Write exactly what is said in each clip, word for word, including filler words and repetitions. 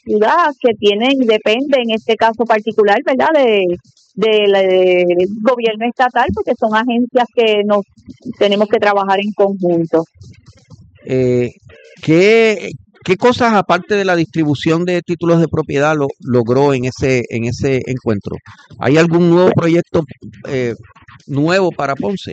ciudad que tienen, depende en este caso particular, ¿verdad?, de del de gobierno estatal, porque son agencias que nos tenemos que trabajar en conjunto. Eh, ¿qué, ¿Qué cosas, aparte de la distribución de títulos de propiedad, lo, logró en ese, en ese encuentro? ¿Hay algún nuevo proyecto eh, nuevo para Ponce?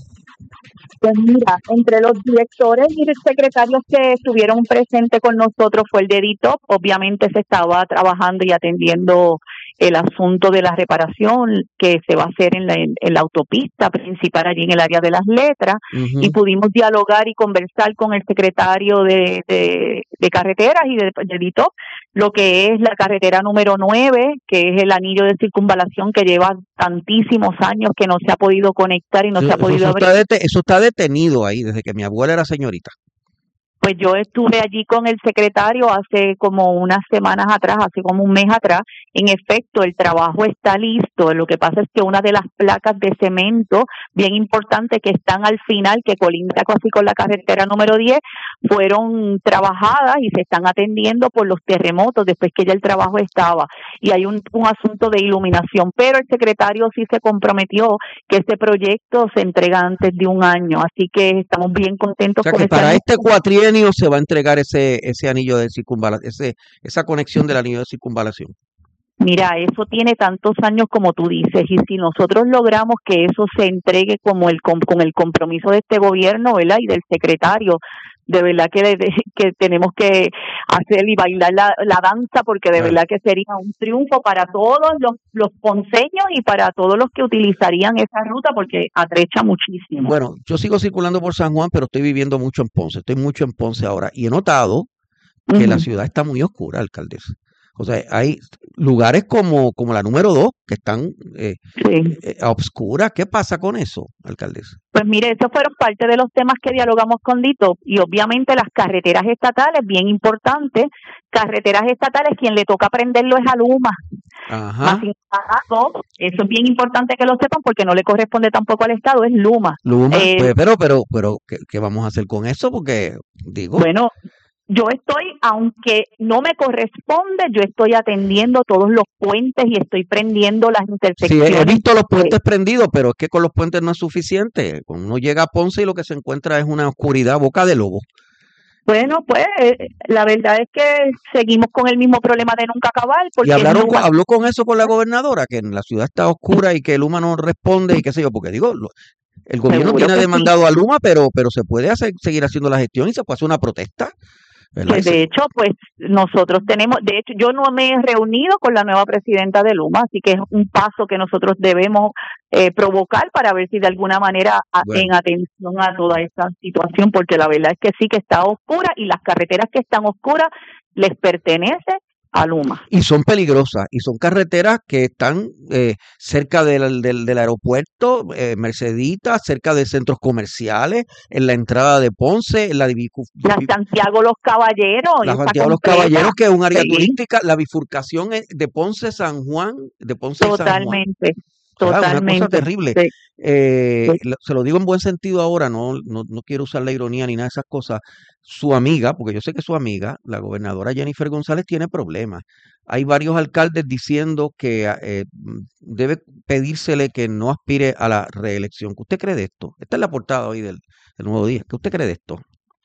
Pues mira, entre los directores y secretarios que estuvieron presentes con nosotros fue el de DITOP. Obviamente se estaba trabajando y atendiendo el asunto de la reparación que se va a hacer en la, en, en la autopista principal allí en el área de Las Letras, uh-huh. Y pudimos dialogar y conversar con el secretario de, de, de carreteras y de, de DITOP, lo que es la carretera número nueve, que es el anillo de circunvalación que lleva tantísimos años que no se ha podido conectar y no eso, se ha podido eso abrir. Está dete- eso está detenido ahí desde que mi abuela era señorita. Pues yo estuve allí con el secretario hace como unas semanas atrás, hace como un mes atrás. En efecto, el trabajo está listo. Lo que pasa es que una de las placas de cemento bien importantes que están al final, que colinda casi con la carretera número diez, fueron trabajadas y se están atendiendo por los terremotos después que ya el trabajo estaba. Y hay un, un asunto de iluminación, pero el secretario sí se comprometió que este proyecto se entrega antes de un año. Así que estamos bien contentos. O sea con que este para año. este cuatrienio se va a entregar ese ese anillo de circunvalación, ese, esa conexión del anillo de circunvalación. Mira, eso tiene tantos años como tú dices, y si nosotros logramos que eso se entregue como el con, con el compromiso de este gobierno, ¿verdad?, y del secretario, de verdad que, de, que tenemos que hacer y bailar la, la danza, porque de claro. verdad que sería un triunfo para todos los, los ponceños y para todos los que utilizarían esa ruta, porque atrecha muchísimo. Bueno, yo sigo circulando por San Juan, pero estoy viviendo mucho en Ponce, estoy mucho en Ponce ahora, y he notado que uh-huh. la ciudad está muy oscura, alcaldesa. O sea, hay lugares como, como la número dos que están eh, sí. eh, a obscuras. ¿Qué pasa con eso, alcaldesa? Pues mire, esos fueron parte de los temas que dialogamos con DITOP, y obviamente las carreteras estatales, bien importantes, carreteras estatales, quien le toca aprenderlo es a Luma. Ajá. Más embargo, eso es bien importante que lo sepan porque no le corresponde tampoco al Estado, es Luma. Luma, eh, pues, pero, pero, pero, ¿qué, ¿qué vamos a hacer con eso? Porque, digo... Bueno, yo estoy, aunque no me corresponde, yo estoy atendiendo todos los puentes y estoy prendiendo las intersecciones. Sí, he visto los puentes prendidos, pero es que con los puentes no es suficiente. Cuando uno llega a Ponce y lo que se encuentra es una oscuridad boca de lobo. Bueno, pues la verdad es que seguimos con el mismo problema de nunca acabar. Porque ¿Y hablaron nunca... con, habló con eso con la gobernadora? Que en la ciudad está oscura y que Luma no responde y qué sé yo, porque digo... Lo, el gobierno Seguro tiene demandado sí. a Luma, pero, pero se puede hacer, seguir haciendo la gestión y se puede hacer una protesta. Que de hecho, pues nosotros tenemos, de hecho, yo no me he reunido con la nueva presidenta de Luma, así que es un paso que nosotros debemos eh, provocar para ver si de alguna manera bueno. en atención a toda esta situación, porque la verdad es que sí que está oscura y las carreteras que están oscuras les pertenece a Luma. Y son peligrosas, y son carreteras que están eh, cerca del, del, del aeropuerto, eh, Mercedita, cerca de centros comerciales, en la entrada de Ponce, en la, la Santiago Los Caballeros. La Santiago Los Caballeros, que es un área sí. turística, la bifurcación de Ponce San Juan, de Ponce Totalmente. San Juan. Totalmente. Una cosa terrible. Sí. Eh, sí. Se lo digo en buen sentido ahora, no, no, no quiero usar la ironía ni nada de esas cosas. Su amiga, porque yo sé que su amiga, la gobernadora Jennifer González, tiene problemas. Hay varios alcaldes diciendo que eh, debe pedírsele que no aspire a la reelección. ¿Qué usted cree de esto? Esta es la portada hoy del, del Nuevo Día. ¿Qué usted cree de esto?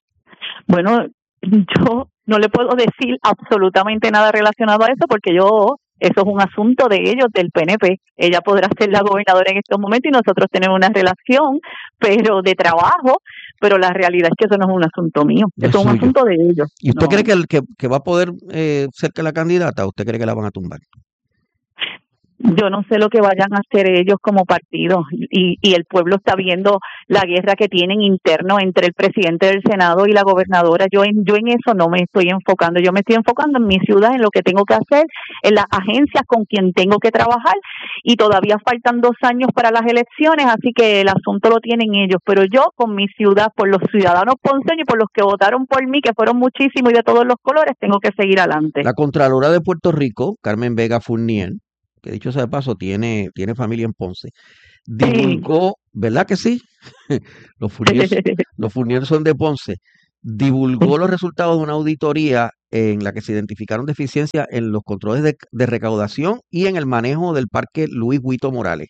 Bueno, yo no le puedo decir absolutamente nada relacionado a eso porque yo... Eso es un asunto de ellos, del P N P. Ella podrá ser la gobernadora en estos momentos y nosotros tenemos una relación, pero de trabajo, pero la realidad es que eso no es un asunto mío, no eso es un suyo. asunto de ellos. ¿Y usted no. cree que, el, que, que va a poder eh, ser que la candidata o usted cree que la van a tumbar? Yo no sé lo que vayan a hacer ellos como partido y, y el pueblo está viendo la guerra que tienen interno entre el presidente del Senado y la gobernadora. Yo en, yo en eso no me estoy enfocando, yo me estoy enfocando en mi ciudad, en lo que tengo que hacer, en las agencias con quien tengo que trabajar y todavía faltan dos años para las elecciones, así que el asunto lo tienen ellos, pero yo con mi ciudad, por los ciudadanos ponceños y por los que votaron por mí, que fueron muchísimos y de todos los colores, tengo que seguir adelante. La Contralora de Puerto Rico, Carmen Vega Fournier, que dicho sea de paso, tiene, tiene familia en Ponce, divulgó, sí. ¿verdad que sí? los, Fournier, los Fournier son de Ponce, divulgó los resultados de una auditoría en la que se identificaron deficiencias en los controles de, de recaudación y en el manejo del Parque Luis Huito Morales.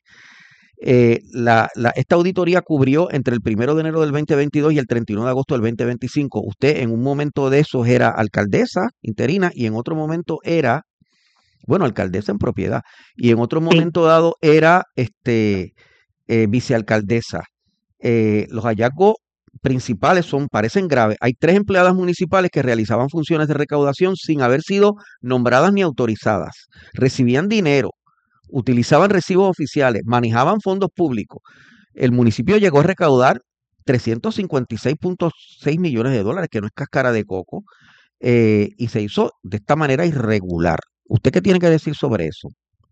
Eh, la, la, esta auditoría cubrió entre el primero de enero del veinte veintidós y el treinta y uno de agosto del veinte veinticinco. Usted en un momento de esos era alcaldesa interina y en otro momento era, bueno, alcaldesa en propiedad, y en otro momento dado era este, eh, vicealcaldesa. Eh, los hallazgos principales son, parecen graves. Hay tres empleadas municipales que realizaban funciones de recaudación sin haber sido nombradas ni autorizadas. Recibían dinero, utilizaban recibos oficiales, manejaban fondos públicos. El municipio llegó a recaudar trescientos cincuenta y seis punto seis millones de dólares, que no es cáscara de coco, eh, y se hizo de esta manera irregular. ¿Usted qué tiene que decir sobre eso?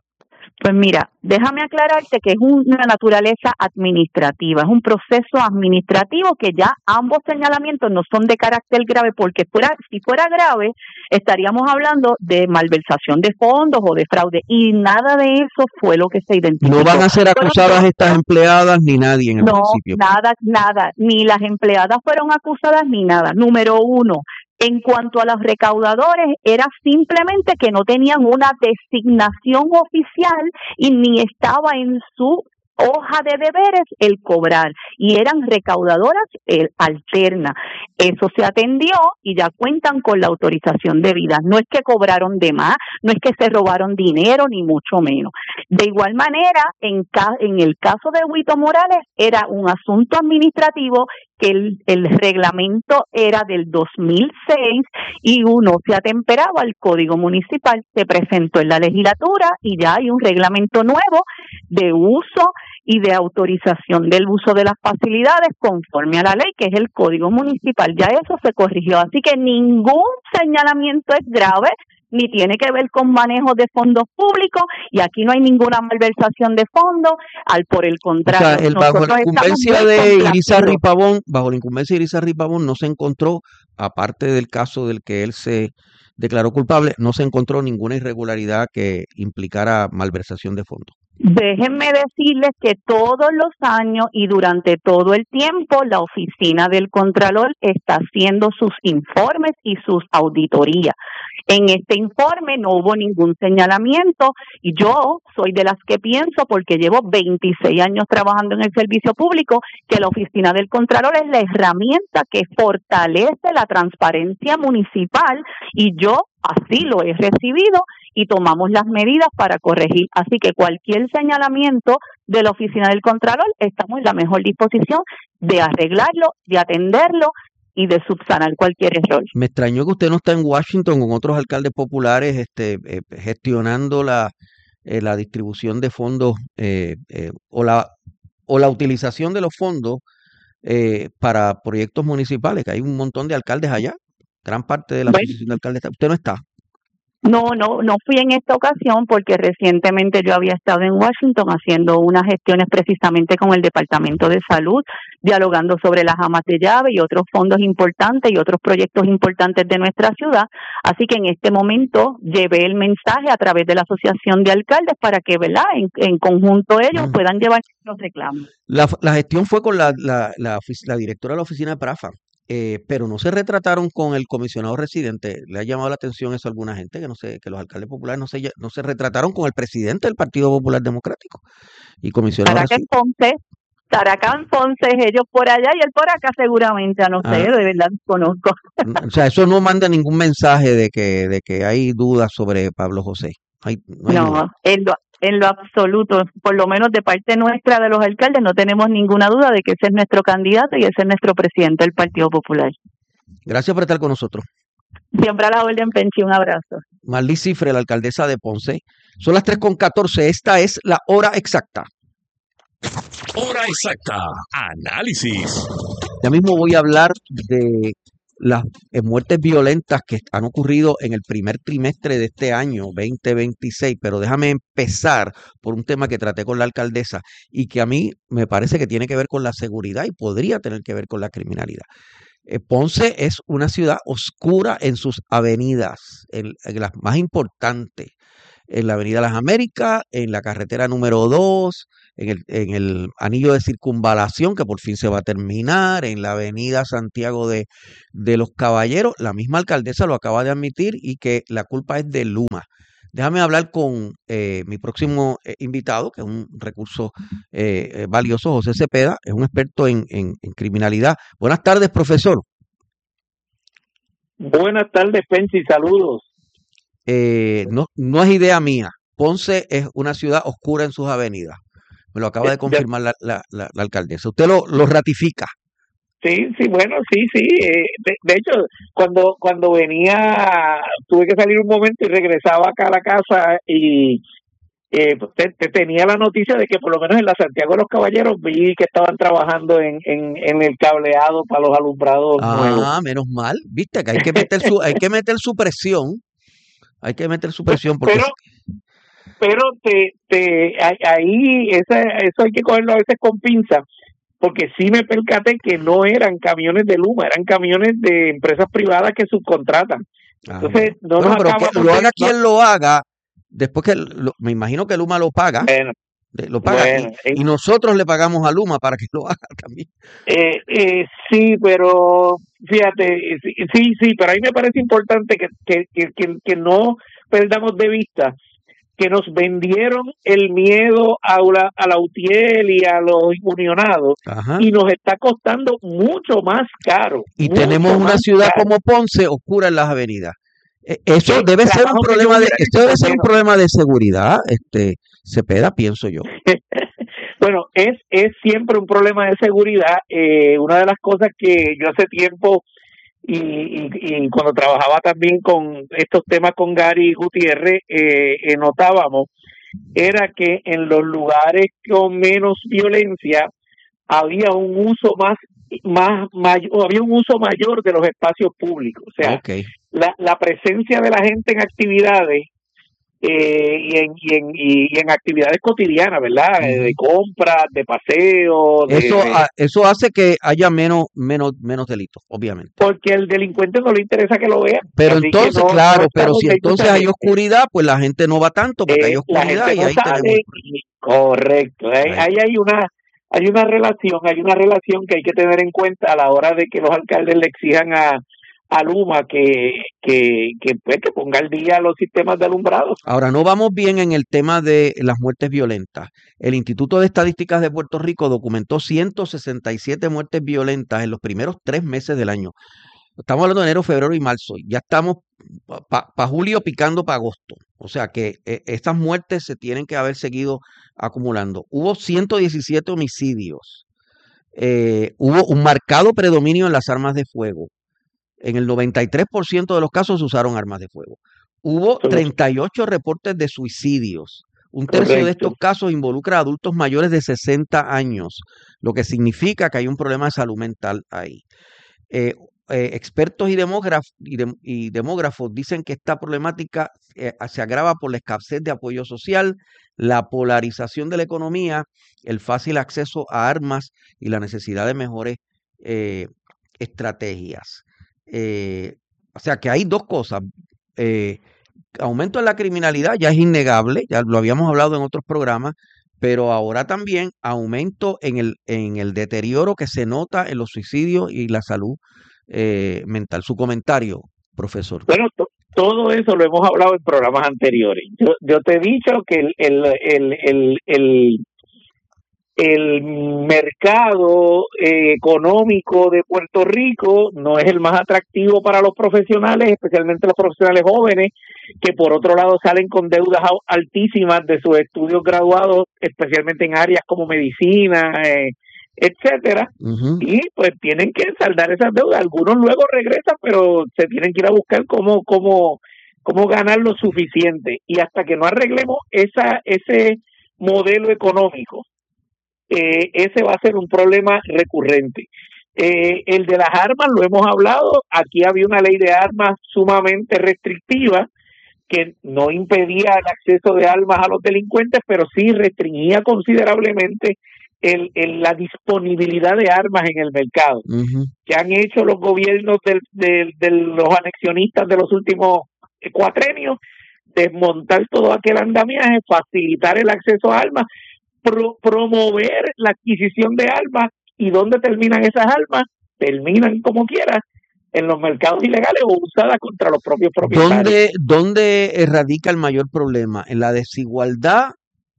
Pues mira, déjame aclararte que es una naturaleza administrativa, es un proceso administrativo que ya ambos señalamientos no son de carácter grave, porque fuera, si fuera grave estaríamos hablando de malversación de fondos o de fraude, y nada de eso fue lo que se identificó. No van a ser acusadas Pero, estas empleadas ni nadie en el no, municipio. No, nada, nada, ni las empleadas fueron acusadas ni nada. Número uno, en cuanto a los recaudadores, era simplemente que no tenían una designación oficial y ni estaba en su hoja de deberes el cobrar, y eran recaudadoras eh, alternas. Eso se atendió y ya cuentan con la autorización debida. No es que cobraron de más, no es que se robaron dinero, ni mucho menos. De igual manera, en, ca- en el caso de Huito Morales, era un asunto administrativo que el, el reglamento era del dos mil seis y uno se atemperaba al Código Municipal, se presentó en la legislatura y ya hay un reglamento nuevo de uso y de autorización del uso de las facilidades conforme a la ley, que es el Código Municipal. Ya eso se corrigió, así que ningún señalamiento es grave, ni tiene que ver con manejo de fondos públicos, y aquí no hay ninguna malversación de fondos, al por el contrario. O sea, el, bajo la incumbencia de Irizarry Pavón, bajo la incumbencia de Irizarry Pavón no se encontró, aparte del caso del que él se declaró culpable, no se encontró ninguna irregularidad que implicara malversación de fondos. Déjenme decirles que todos los años y durante todo el tiempo la oficina del Contralor está haciendo sus informes y sus auditorías. En este informe no hubo ningún señalamiento y yo soy de las que pienso, porque llevo veintiséis años trabajando en el servicio público, que la oficina del Contralor es la herramienta que fortalece la transparencia municipal, y yo así lo he recibido y tomamos las medidas para corregir. Así que cualquier señalamiento de la oficina del Contralor, estamos en la mejor disposición de arreglarlo, de atenderlo y de subsanar cualquier error. Me extrañó que usted no está en Washington con otros alcaldes populares este, eh, gestionando la, eh, la distribución de fondos eh, eh, o, la, o la utilización de los fondos eh, para proyectos municipales, que hay un montón de alcaldes allá, gran parte de la Bueno, asociación de alcaldes. Usted no está. No, no, no fui en esta ocasión porque recientemente yo había estado en Washington haciendo unas gestiones precisamente con el Departamento de Salud, dialogando sobre las amas de llave y otros fondos importantes y otros proyectos importantes de nuestra ciudad. Así que en este momento llevé el mensaje a través de la Asociación de Alcaldes para que, ¿verdad?, en, en conjunto ellos uh-huh. puedan llevar los reclamos. La, la gestión fue con la, la, la, la directora de la oficina de Prafa. Eh, pero no se retrataron con el comisionado residente. Le ha llamado la atención eso a alguna gente, que no sé, que los alcaldes populares no se, no se retrataron con el presidente del Partido Popular Democrático y comisionado residente. Ponce, Taracán Ponce, ellos por allá y él por acá seguramente, no sé, ah. de verdad conozco. O sea, eso no manda ningún mensaje de que, de que hay dudas sobre Pablo José. Hay, no, hay no en, lo, en lo absoluto, por lo menos de parte nuestra de los alcaldes no tenemos ninguna duda de que ese es nuestro candidato y ese es nuestro presidente del Partido Popular. Gracias por estar con nosotros. Siempre a la orden, Penchi, un abrazo. Marlí Cifre, la alcaldesa de Ponce. Son las tres con catorce, esta es la hora exacta. Hora exacta, análisis. Ya mismo voy a hablar de las muertes violentas que han ocurrido en el primer trimestre de este año veinte veintiséis, pero déjame empezar por un tema que traté con la alcaldesa y que a mí me parece que tiene que ver con la seguridad y podría tener que ver con la criminalidad. Eh, Ponce es una ciudad oscura en sus avenidas, en, en las más importantes. en la Avenida Las Américas, en la carretera número dos, en el, en el anillo de circunvalación que por fin se va a terminar, en la Avenida Santiago de, de los Caballeros. La misma alcaldesa lo acaba de admitir y que la culpa es de Luma. Déjame hablar con eh, mi próximo eh, invitado, que es un recurso eh, eh, valioso, José Cepeda, es un experto en, en, en criminalidad. Buenas tardes, profesor. Buenas tardes, Pensi, saludos. Eh, no, no es idea mía. Ponce es una ciudad oscura en sus avenidas. Me lo acaba de confirmar la, la, la, la alcaldesa. Usted lo, lo ratifica. Sí, sí, bueno, sí, sí. Eh, de, de hecho, cuando cuando venía, tuve que salir un momento y regresaba acá a la casa y eh, te, te tenía la noticia de que por lo menos en la Santiago de los Caballeros vi que estaban trabajando en, en, en el cableado para los alumbrados ah, nuevos. Ah, menos mal. Viste que hay que meter su, hay que meter su presión. Hay que meter su presión porque... Pero, pero te, te, ahí esa, eso hay que cogerlo a veces con pinza, porque sí me percaté que no eran camiones de Luma, eran camiones de empresas privadas que subcontratan. Entonces, no bueno, nos pero acaba que lo haga quien no. lo haga, después que lo, me imagino que Luma lo paga, bueno, lo paga bueno, y, eh, y nosotros le pagamos a Luma para que lo haga también. Eh, eh, sí, pero fíjate, sí, sí, sí, pero ahí me parece importante que, que, que, que no perdamos de vista que nos vendieron el miedo a la, a la UTIEL y a los unionados. Ajá. Y nos está costando mucho más caro. Y tenemos una ciudad caro. como Ponce oscura en las avenidas. Eso sí, debe ser un problema de esto debe ser un problema de seguridad, este Cepeda, pienso yo. Bueno, es es siempre un problema de seguridad. Eh, una de las cosas que yo hace tiempo Y, y, y cuando trabajaba también con estos temas con Gary Gutiérrez, eh, eh, notábamos, era que en los lugares con menos violencia había un uso más, más mayor, había un uso mayor de los espacios públicos. O sea, okay. la, la presencia de la gente en actividades Eh, y, en, y, en, y en actividades cotidianas, ¿verdad? Uh-huh. De compras, de paseo. De, eso, de... eso hace que haya menos, menos, menos delitos, obviamente. Porque al delincuente no le interesa que lo vea. Pero entonces, no, claro, no pero si entonces hay oscuridad, pues la gente no va tanto porque eh, hay oscuridad y no ahí sale, tenemos... Correcto, ahí, ahí hay una hay una relación, hay una relación que hay que tener en cuenta a la hora de que los alcaldes le exijan a a Luma que, que, que, pues, que ponga al día los sistemas de alumbrado. Ahora, no vamos bien en el tema de las muertes violentas. El Instituto de Estadísticas de Puerto Rico documentó ciento sesenta y siete muertes violentas en los primeros tres meses del año. Estamos hablando de enero, febrero y marzo. Ya estamos para pa julio picando para agosto. O sea que eh, estas muertes se tienen que haber seguido acumulando. Hubo ciento diecisiete homicidios. Eh, hubo un marcado predominio en las armas de fuego. En el noventa y tres por ciento de los casos se usaron armas de fuego. Hubo treinta y ocho reportes de suicidios. Un tercio Correcto. de estos casos involucra a adultos mayores de sesenta años, lo que significa que hay un problema de salud mental ahí. Eh, eh, expertos y, demógraf y, de y demógrafos dicen que esta problemática eh, se agrava por la escasez de apoyo social, la polarización de la economía, el fácil acceso a armas y la necesidad de mejores eh, estrategias. Eh, o sea que hay dos cosas. Eh, aumento en la criminalidad ya es innegable, ya lo habíamos hablado en otros programas, pero ahora también aumento en el, en el deterioro que se nota en los suicidios y la salud eh, mental. Su comentario, profesor. Bueno, to todo eso lo hemos hablado en programas anteriores. Yo, yo te he dicho que el, el, el, el, el el mercado eh, económico de Puerto Rico no es el más atractivo para los profesionales, especialmente los profesionales jóvenes, que por otro lado salen con deudas altísimas de sus estudios graduados, especialmente en áreas como medicina, eh, etcétera, uh-huh. y pues tienen que saldar esas deudas. Algunos luego regresan, pero se tienen que ir a buscar cómo, cómo, cómo ganar lo suficiente. Y hasta que no arreglemos esa, ese modelo económico, Eh, ese va a ser un problema recurrente. Eh, el de las armas, lo hemos hablado, aquí había una ley de armas sumamente restrictiva que no impedía el acceso de armas a los delincuentes, pero sí restringía considerablemente el, el, la disponibilidad de armas en el mercado. Uh-huh. Que han hecho los gobiernos del, del, de los anexionistas de los últimos cuatrenios, desmontar todo aquel andamiaje, facilitar el acceso a armas, pro, promover la adquisición de armas. ¿Y dónde terminan esas armas? Terminan como quiera en los mercados ilegales o usadas contra los propios propietarios. ¿Dónde, dónde radica el mayor problema? ¿En la desigualdad?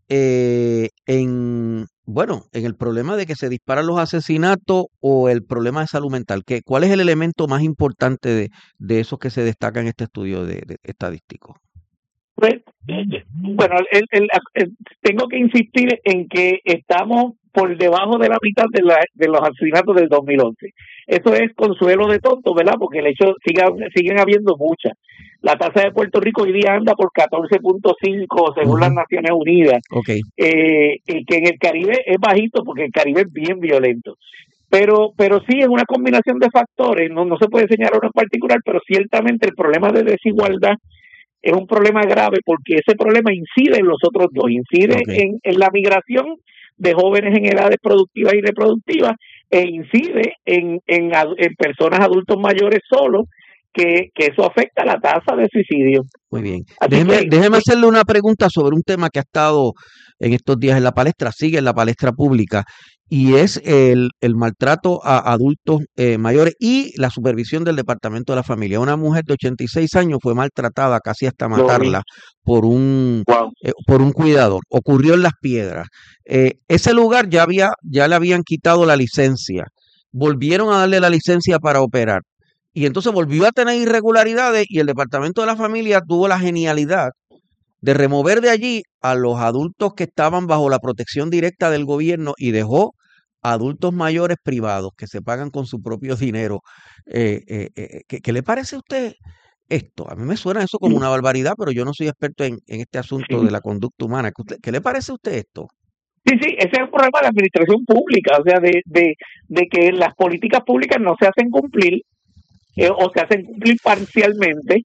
Eh, en, bueno, en el problema de que se disparan los asesinatos o el problema de salud mental. ¿Qué, ¿Cuál es el elemento más importante de, de esos que se destaca en este estudio de, de estadístico? Pues, bueno, el, el, el, tengo que insistir en que estamos por debajo de la mitad de, la, de los asesinatos del dos mil once. Eso es consuelo de tonto, ¿verdad? Porque el hecho siga, siguen habiendo muchas. La tasa de Puerto Rico hoy día anda por catorce punto cinco según uh-huh. las Naciones Unidas. Okay. Eh, y que en el Caribe es bajito porque el Caribe es bien violento. Pero pero sí es una combinación de factores, no, no se puede señalar uno en particular, pero ciertamente el problema de desigualdad es un problema grave porque ese problema incide en los otros dos, incide okay. en, en la migración de jóvenes en edades productivas y reproductivas e incide en, en, en personas adultos mayores solos, que, que eso afecta la tasa de suicidio. Muy bien. Déjeme, que, déjeme hacerle una pregunta sobre un tema que ha estado en estos días en la palestra, sigue en la palestra pública, y es el, el maltrato a adultos eh, mayores y la supervisión del Departamento de la Familia. Una mujer de ochenta y seis años fue maltratada casi hasta matarla por un, wow. eh, por un cuidador. Ocurrió en Las Piedras. Eh, ese lugar ya, había, ya le habían quitado la licencia. Volvieron a darle la licencia para operar. Y entonces volvió a tener irregularidades y el Departamento de la Familia tuvo la genialidad de remover de allí a los adultos que estaban bajo la protección directa del gobierno y dejó a adultos mayores privados que se pagan con su propio dinero. Eh, eh, eh, ¿qué, ¿Qué le parece a usted esto? A mí me suena eso como una barbaridad, pero yo no soy experto en, en este asunto sí. de la conducta humana. ¿Qué, usted, ¿Qué le parece a usted esto? Sí, sí, ese es el problema de la administración pública, o sea, de, de, de que las políticas públicas no se hacen cumplir eh, o se hacen cumplir parcialmente.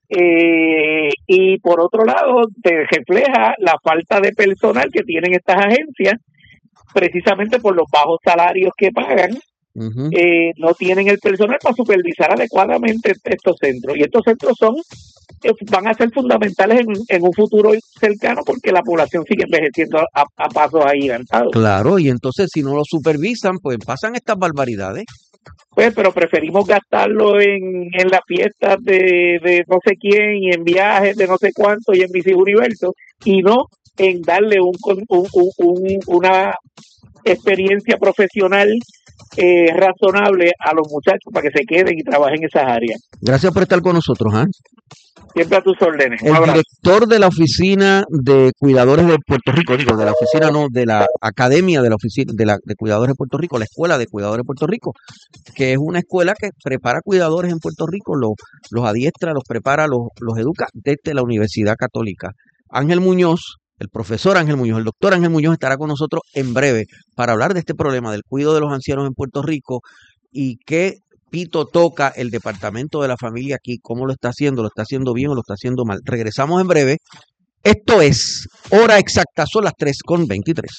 Eh, y por otro lado te refleja la falta de personal que tienen estas agencias precisamente por los bajos salarios que pagan. Uh-huh. eh, no tienen el personal para supervisar adecuadamente estos centros y estos centros son eh, van a ser fundamentales en, en un futuro cercano porque la población sigue envejeciendo a, a pasos agigantados. Claro, y entonces si no lo supervisan pues pasan estas barbaridades. Pues, pero preferimos gastarlo en, en las fiestas de, de no sé quién y en viajes de no sé cuánto y en Miss Universo y no en darle un, un, un, un una experiencia profesional eh, razonable a los muchachos para que se queden y trabajen en esas áreas. Gracias por estar con nosotros, ¿eh? Siempre a tus órdenes. El director de la Oficina de Cuidadores de Puerto Rico, digo, de la oficina no, de la Academia de la Oficina de, la, de Cuidadores de Puerto Rico, la Escuela de Cuidadores de Puerto Rico, que es una escuela que prepara cuidadores en Puerto Rico, los, los adiestra, los prepara, los, los educa desde la Universidad Católica. Ángel Muñoz, el profesor Ángel Muñoz, el doctor Ángel Muñoz estará con nosotros en breve para hablar de este problema del cuidado de los ancianos en Puerto Rico y qué pito toca el Departamento de la Familia aquí, cómo lo está haciendo, lo está haciendo bien o lo está haciendo mal. Regresamos en breve. Esto es Hora Exacta, son las tres con veintitrés.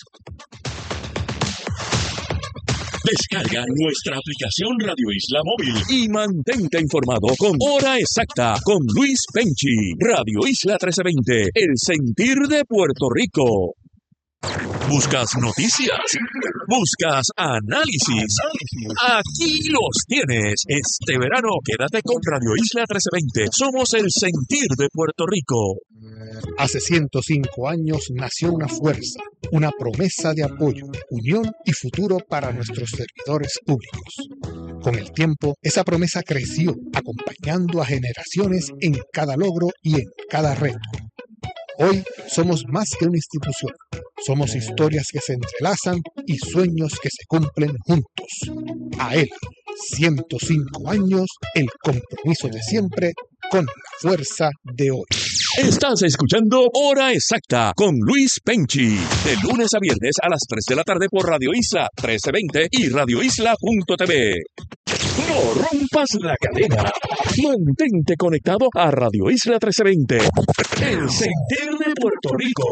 Descarga nuestra aplicación Radio Isla Móvil y mantente informado con Hora Exacta con Luis Penchi. Radio Isla trece veinte, el sentir de Puerto Rico. ¿Buscas noticias? ¿Buscas análisis? Aquí los tienes. Este verano quédate con Radio Isla trece veinte. Somos el sentir de Puerto Rico. Hace ciento cinco años nació una fuerza, una promesa de apoyo, unión y futuro para nuestros servidores públicos. Con el tiempo, esa promesa creció, acompañando a generaciones en cada logro y en cada reto. Hoy somos más que una institución. Somos historias que se entrelazan y sueños que se cumplen juntos. A él, ciento cinco años, el compromiso de siempre con la fuerza de hoy. Estás escuchando Hora Exacta con Luis Penchi. De lunes a viernes a las tres de la tarde por Radio Isla trece veinte y radio isla punto t v. No rompas la cadena. Mantente conectado a Radio Isla trece veinte. El sentir de Puerto Rico.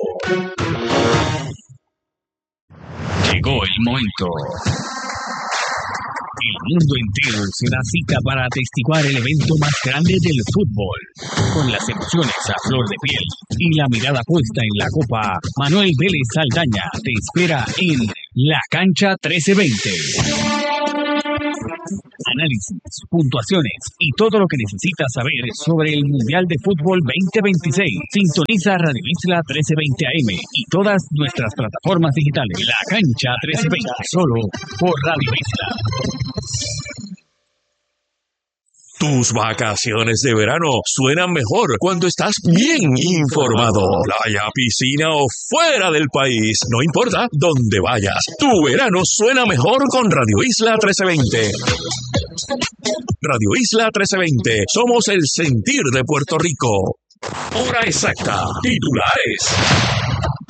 Llegó el momento. El mundo entero se da cita para atestiguar el evento más grande del fútbol. Con las emociones a flor de piel y la mirada puesta en la copa, Manuel Vélez Saldaña te espera en La Cancha trece veinte. Análisis, puntuaciones y todo lo que necesitas saber sobre el Mundial de Fútbol veinte veintiséis. Sintoniza Radio Isla trece veinte A M y todas nuestras plataformas digitales. La Cancha trece veinte, solo por Radio Isla. Tus vacaciones de verano suenan mejor cuando estás bien informado. Playa, piscina o fuera del país, no importa dónde vayas, tu verano suena mejor con Radio Isla trece veinte. Radio Isla trece veinte, somos el sentir de Puerto Rico. Hora exacta, titulares.